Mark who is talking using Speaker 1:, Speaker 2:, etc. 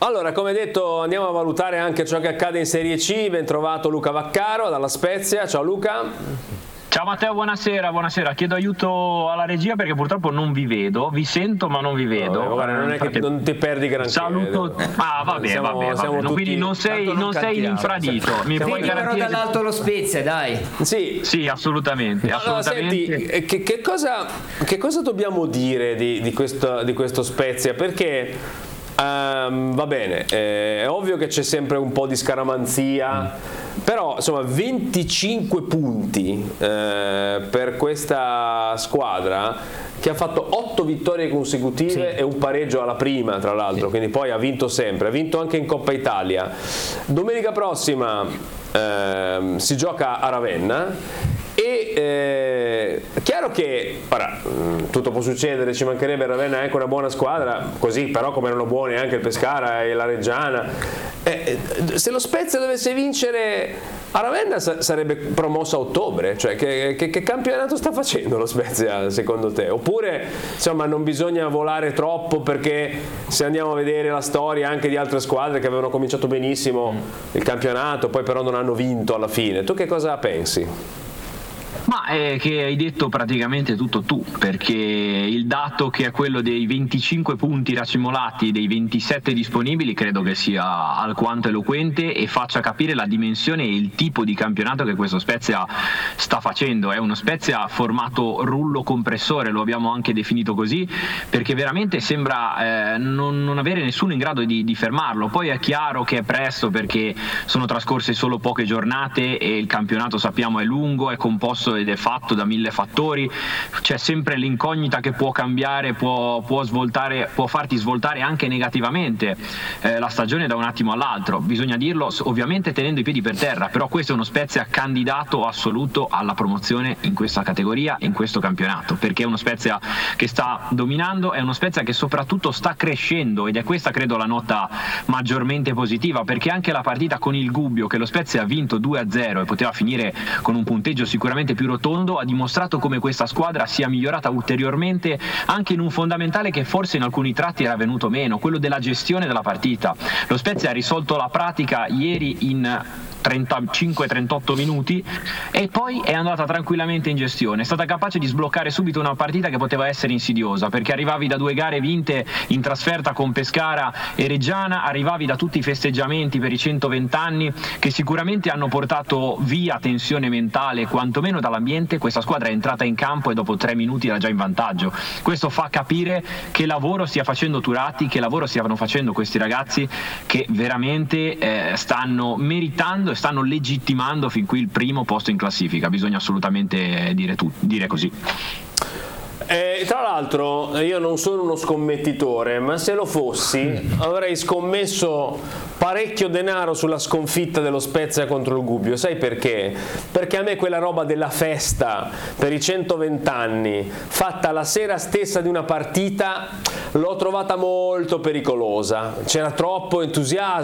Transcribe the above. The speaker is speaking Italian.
Speaker 1: Allora, come detto, andiamo a valutare anche ciò che accade in Serie C. Ben trovato Luca Vaccaro dalla Spezia. Ciao Luca.
Speaker 2: Ciao Matteo, buonasera. Chiedo aiuto alla regia perché purtroppo non vi vedo, vi sento ma non vi vedo.
Speaker 1: Guarda, non è che non ti perdi granché.
Speaker 2: Saluto. Va bene.
Speaker 1: Tutti...
Speaker 2: Quindi non sei l'infradito. Mi puoi garantire
Speaker 3: però dall'alto lo Spezia, dai.
Speaker 1: Sì,
Speaker 2: assolutamente.
Speaker 1: Allora, senti, che cosa dobbiamo dire di questo Spezia? Perché va bene, è ovvio che c'è sempre un po' di scaramanzia, però insomma 25 punti per questa squadra che ha fatto 8 vittorie consecutive e un pareggio alla prima, tra l'altro, quindi poi ha vinto sempre, ha vinto anche in Coppa Italia. Domenica prossima si gioca a Ravenna. E chiaro che ora, tutto può succedere, ci mancherebbe, Ravenna è anche una buona squadra, così però come erano buoni anche il Pescara e la Reggiana. Se lo Spezia dovesse vincere a Ravenna sarebbe promosso a ottobre, cioè che campionato sta facendo lo Spezia secondo te? Oppure insomma non bisogna volare troppo, perché se andiamo a vedere la storia anche di altre squadre che avevano cominciato benissimo il campionato poi però non hanno vinto alla fine, tu che cosa pensi?
Speaker 2: Ma è che hai detto praticamente tutto tu, perché il dato che è quello dei 25 punti racimolati dei 27 disponibili credo che sia alquanto eloquente e faccia capire la dimensione e il tipo di campionato che questo Spezia sta facendo. È uno Spezia formato rullo compressore, lo abbiamo anche definito così, perché veramente sembra non avere nessuno in grado di fermarlo. Poi è chiaro che è presto, perché sono trascorse solo poche giornate e il campionato sappiamo è lungo, è composto ed è fatto da 1000 fattori, c'è sempre l'incognita che può cambiare, può svoltare, può farti svoltare anche negativamente la stagione da un attimo all'altro. Bisogna dirlo ovviamente tenendo i piedi per terra, però questo è uno Spezia candidato assoluto alla promozione in questa categoria, in questo campionato, perché è uno Spezia che sta dominando, è uno Spezia che soprattutto sta crescendo, ed è questa credo la nota maggiormente positiva, perché anche la partita con il Gubbio, che lo Spezia ha vinto 2-0 e poteva finire con un punteggio sicuramente più rotondo, ha dimostrato come questa squadra sia migliorata ulteriormente anche in un fondamentale che forse in alcuni tratti era venuto meno, quello della gestione della partita. Lo Spezia ha risolto la pratica ieri in 35-38 minuti e poi è andata tranquillamente in gestione, è stata capace di sbloccare subito una partita che poteva essere insidiosa, perché arrivavi da 2 gare vinte in trasferta con Pescara e Reggiana, arrivavi da tutti i festeggiamenti per i 120 anni che sicuramente hanno portato via tensione mentale quantomeno dall'ambiente. Questa squadra è entrata in campo e dopo 3 minuti era già in vantaggio. Questo fa capire che lavoro stia facendo Turati, che lavoro stiano facendo questi ragazzi, che veramente stanno meritando e stanno legittimando fin qui il primo posto in classifica. Bisogna assolutamente dire così.
Speaker 1: Tra l'altro io non sono uno scommettitore, ma se lo fossi avrei scommesso parecchio denaro sulla sconfitta dello Spezia contro il Gubbio. Sai perché? Perché a me quella roba della festa per i 120 anni fatta la sera stessa di una partita l'ho trovata molto pericolosa, c'era troppo entusiasmo.